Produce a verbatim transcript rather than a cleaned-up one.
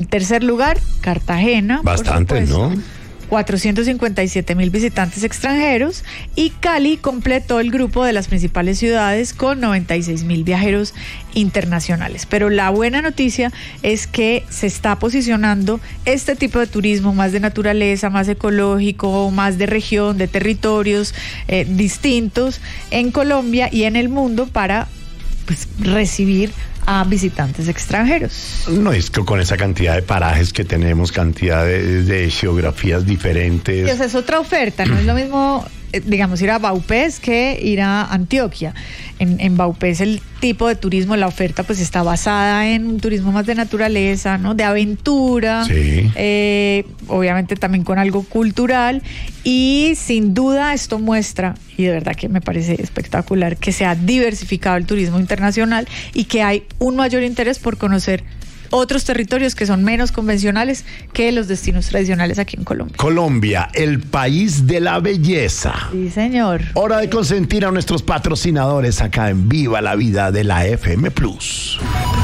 tercer lugar, Cartagena. Bastante, ¿no? cuatrocientos cincuenta y siete mil visitantes extranjeros, y Cali completó el grupo de las principales ciudades con noventa y seis mil viajeros internacionales. Pero la buena noticia es que se está posicionando este tipo de turismo más de naturaleza, más ecológico, más de región, de territorios eh, distintos en Colombia y en el mundo para pues recibir a visitantes extranjeros. No, es que con esa cantidad de parajes que tenemos, cantidad de, de geografías diferentes. Y, o sea, es otra oferta, no es lo mismo, eh, digamos, ir a Vaupés que ir a Antioquia. En, en Vaupés el tipo de turismo, la oferta pues está basada en un turismo más de naturaleza, ¿no? De aventura, sí. eh, obviamente también con algo cultural, y sin duda esto muestra, y de verdad que me parece espectacular, que se ha diversificado el turismo internacional y que hay un mayor interés por conocer otros territorios que son menos convencionales que los destinos tradicionales aquí en Colombia. Colombia, el país de la belleza. Sí, señor. Hora de consentir a nuestros patrocinadores acá en Viva la Vida de la F M Plus.